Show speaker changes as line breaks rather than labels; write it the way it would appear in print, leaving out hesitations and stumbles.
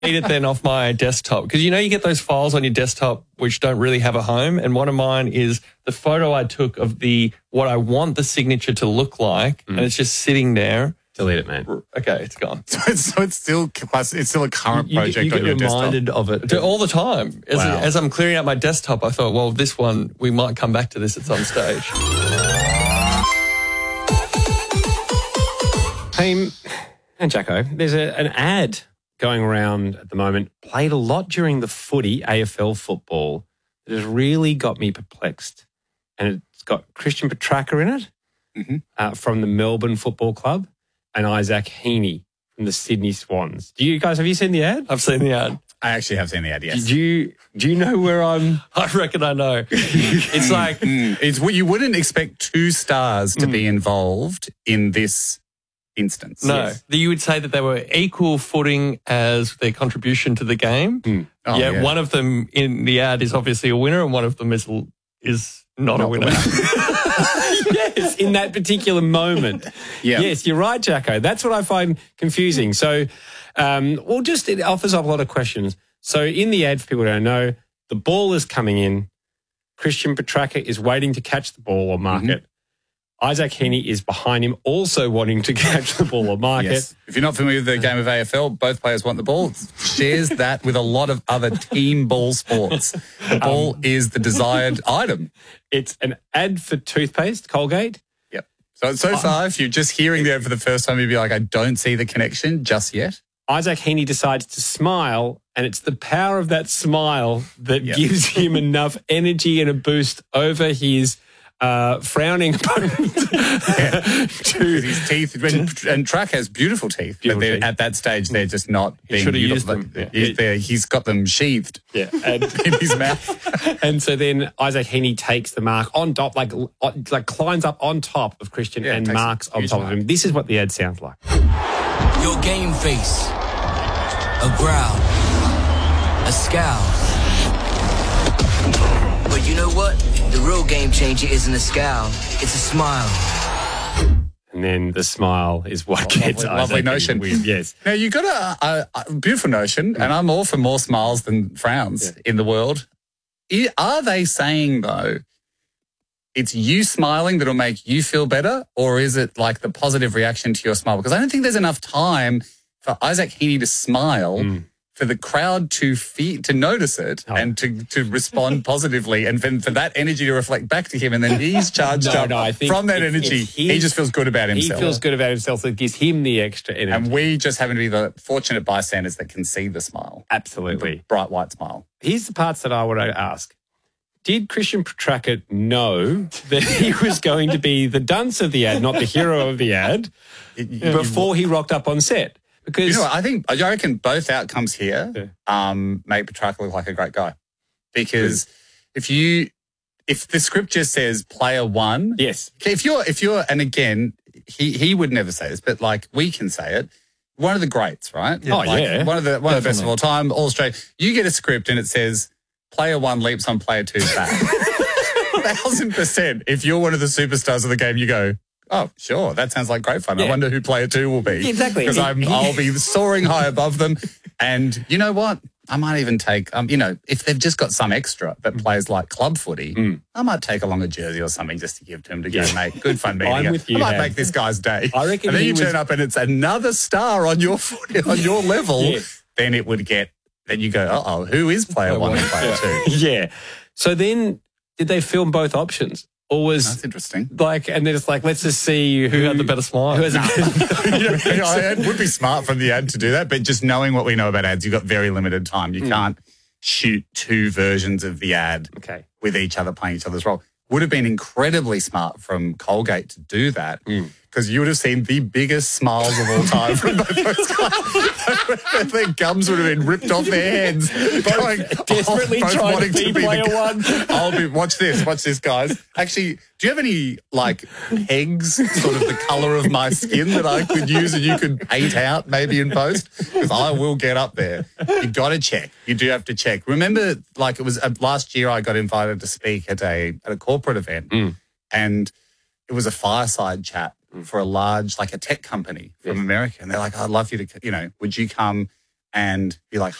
it then off my desktop because you get those files on your desktop which don't really have a home, and one of mine is the photo I took of what I want the signature to look like, and it's just sitting there.
Delete it, man.
Okay, it's gone.
So it's still a current project on your desktop.
You get reminded of it
all the time. As I'm clearing out my desktop, I thought, well, this one we might come back to this at some stage.
Team and Jacko, there's an ad going around at the moment, played a lot during the footy, AFL football, that has really got me perplexed. And it's got Christian Petracca in it from the Melbourne Football Club and Isaac Heaney from the Sydney Swans. Have you seen the ad?
I've seen the ad.
I actually have seen the ad, yes.
Do you know where I'm?
I reckon I know. It's like...
It's what you wouldn't expect two stars to be involved in this instance.
No,
yes.
You would say that they were equal footing as their contribution to the game.
Oh, yeah,
one of them in the ad is obviously a winner and one of them is not a winner.
Yes, in that particular moment.
Yeah.
Yes, you're right, Jacko. That's what I find confusing. So, it offers up a lot of questions. So in the ad, for people who don't know, the ball is coming in. Christian Petracca is waiting to catch the ball or mark it. Isaac Heaney is behind him, also wanting to catch the ball or mark it.
If you're not familiar with the game of AFL, both players want the ball. Shares that with a lot of other team ball sports. The ball is the desired item.
It's an ad for toothpaste, Colgate.
Yep. So far, if you're just hearing the ad for the first time, you'd be like, I don't see the connection just yet.
Isaac Heaney decides to smile, and it's the power of that smile that gives him enough energy and a boost over his frowning opponent.
His teeth, and Track has beautiful teeth, but at that stage they're just not being beautiful. He's got them sheathed
and
in his mouth.
And so then Isaac Heaney takes the mark on top, like climbs up on top of Christian and marks on top of him. This is what the ad sounds like.
Your game face, a growl, a scowl. But you know what? The real game changer isn't a scowl, it's a smile.
And then the smile is what gets
lovely notion.
Weird. Yes.
Now, you got a beautiful notion, and I'm all for more smiles than frowns in the world. Are they saying, though, it's you smiling that'll make you feel better, or is it like the positive reaction to your smile? Because I don't think there's enough time for Isaac Heaney to smile, for the crowd to notice it and to respond positively, and for that energy to reflect back to him, and then he's charged up from that energy. He just feels good about himself.
He feels good about himself, so it gives him the extra energy.
And we just happen to be the fortunate bystanders that can see the smile.
Absolutely.
The bright white smile.
Here's the parts that I want to ask. Did Christian Petracca know that he was going to be the dunce of the ad, not the hero of the ad, before he rocked up on set? Because
I reckon both outcomes here make Petracca look like a great guy. Because if the script just says player one, if you're and again he would never say this, but like we can say it. One of the greats, right? One of the best of all time, all straight. You get a script and it says player one leaps on player two's back. 1,000%. If you're one of the superstars of the game, you go, oh, sure, that sounds like great fun. I wonder who player two will be.
Exactly.
Because I'll be soaring high above them. And you know what? I might even take, if they've just got some extra that plays like club footy, I might take along a jersey or something just to give to him to go, mate, good fun meeting you.
With you,
I might make this guy's day.
I reckon
and then you turn up and it's another star on your footy, on your level, then it would get, then you go, who is player one and player two?
Yeah. So then did they film both options? Or was
that's interesting.
And then it's like, let's just see who
had the better smile.
Who has
it would be smart from the ad to do that, but just knowing what we know about ads, you've got very limited time. You can't shoot two versions of the ad with each other playing each other's role. Would have been incredibly smart from Colgate to do that, because you would have seen the biggest smiles of all time from both those guys. Their gums would have been ripped off their heads.
Desperately trying to be player one.
Watch this, guys. Actually, do you have any, pegs, sort of the colour of my skin that I could use and you could paint out maybe in post? Because I will get up there. You got to check. You do have to check. Remember, it was last year I got invited to speak at a corporate event, and it was a fireside chat for a large, a tech company from America. And they're like, I'd love you to, would you come and be like